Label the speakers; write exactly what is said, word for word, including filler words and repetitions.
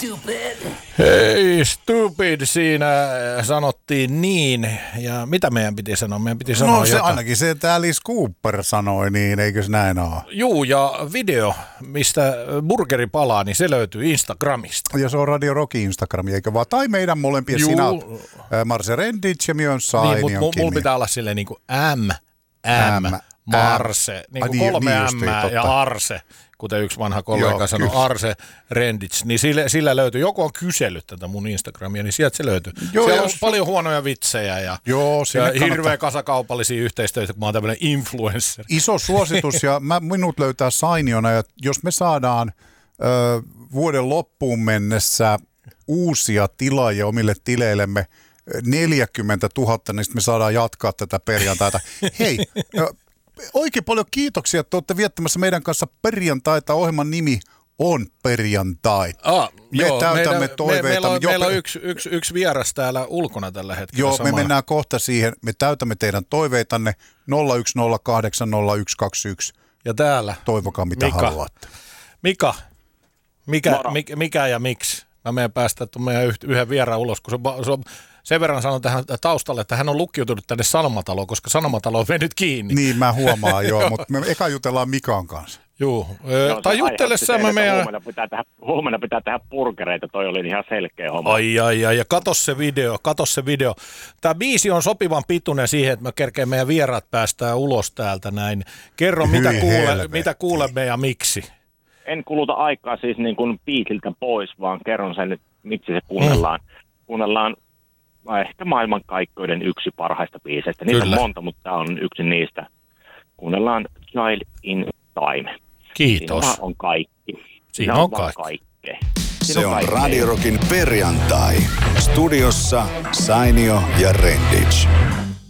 Speaker 1: Stupid.
Speaker 2: Hei, stupid, siinä sanottiin niin. Ja mitä meidän piti sanoa? Meidän piti sanoa
Speaker 3: no se
Speaker 2: jotain.
Speaker 3: ainakin se, että Alice Cooper sanoi niin, eikö se näin ole?
Speaker 2: Juu, ja video, mistä burgeri palaa, niin se löytyy Instagramista.
Speaker 3: Ja se on Radio Rockin Instagrami, eikö vaan? Tai meidän molempien
Speaker 2: Juu.
Speaker 3: sinä oot Marse Rendic ja Mion Sainionkin.
Speaker 2: Niin, mutta mulla pitää olla silleen niin kuin M, M, M Marse, niin kuin
Speaker 3: Ai,
Speaker 2: kolme
Speaker 3: niin,
Speaker 2: M
Speaker 3: niin
Speaker 2: ja Arse, kuten yksi vanha kollega
Speaker 3: Joo,
Speaker 2: sanoi,
Speaker 3: kyllä.
Speaker 2: Arse Rendic, niin sillä, sillä löytyy, joku on kysellyt tätä mun Instagramia, niin sieltä se löytyy.
Speaker 3: Joo,
Speaker 2: Siellä
Speaker 3: ja
Speaker 2: on
Speaker 3: su-
Speaker 2: paljon huonoja vitsejä ja,
Speaker 3: Joo,
Speaker 2: ja
Speaker 3: kannattaa-
Speaker 2: hirveä kasa kaupallisia yhteistyötä, kun mä oon tämmöinen influencer.
Speaker 3: Iso suositus ja mä, minut löytää Sainiona ja jos me saadaan ö, vuoden loppuun mennessä uusia tilaajia omille tileillemme neljäkymmentätuhatta, niin sitten me saadaan jatkaa tätä perjantaita. Hei, ö, oikein paljon kiitoksia, että olette viettämässä meidän kanssa perjantaita. Ohjelman nimi on Perjantai.
Speaker 2: Ah,
Speaker 3: Me
Speaker 2: joo,
Speaker 3: täytämme
Speaker 2: meidän,
Speaker 3: toiveita.
Speaker 2: Me, meillä on,
Speaker 3: Jo-
Speaker 2: meillä on yksi, yksi, yksi vieras täällä ulkona tällä hetkellä.
Speaker 3: Joo,
Speaker 2: samalla.
Speaker 3: me mennään kohta siihen. Me täytämme teidän toiveitanne nolla yksi nolla kahdeksan nolla yksi kaksi yksi.
Speaker 2: Ja täällä
Speaker 3: Toivokaa mitä
Speaker 2: Mika.
Speaker 3: haluatte.
Speaker 2: Mika, mikä,
Speaker 4: Moro.
Speaker 2: mikä, mikä ja miksi? Mä menen päästä meidän yh- yhden vieraan ulos, kun se on, se on, sen verran sanon tähän taustalle, että hän on lukkiutunut tänne Sanomataloon, koska Sanomatalo on mennyt kiinni.
Speaker 3: Niin mä huomaan joo, mutta me eka jutellaan Mikan kanssa.
Speaker 2: Juu,
Speaker 4: Joo,
Speaker 2: tai
Speaker 4: se
Speaker 2: juttellessa
Speaker 4: aiheutti
Speaker 2: me
Speaker 4: sen, että
Speaker 2: meidän...
Speaker 4: Huomenna pitää, tehdä, huomenna pitää tehdä burgereita, toi oli ihan selkeä homma.
Speaker 2: Ai, ai, ai, ja kato se video, kato se video. Tämä biisi on sopivan pituinen siihen, että me kerkeen meidän vieraat päästään ulos täältä näin. Kerro,
Speaker 3: Hyi
Speaker 2: mitä, kuule,
Speaker 3: helvetti.
Speaker 2: mitä kuulemme ja miksi.
Speaker 4: En kuluta aikaa siis niin kuin biisiltä pois, vaan kerron sen, että miksi se kuunnellaan. Mm. Kuunnellaan ehkä maailmankaikkeuden yksi parhaista biiseistä. Niitä
Speaker 2: Kyllä.
Speaker 4: on monta, mutta tämä on yksi niistä. Kuunnellaan Child in Time.
Speaker 2: Kiitos.
Speaker 4: Siinä on kaikki.
Speaker 2: Siinä on
Speaker 4: vaan
Speaker 2: kaikki.
Speaker 4: kaikkea.
Speaker 5: Se
Speaker 4: Siinä
Speaker 5: on
Speaker 4: kaikkea.
Speaker 5: Radio Rockin perjantai. Studiossa Sainio ja Rendic.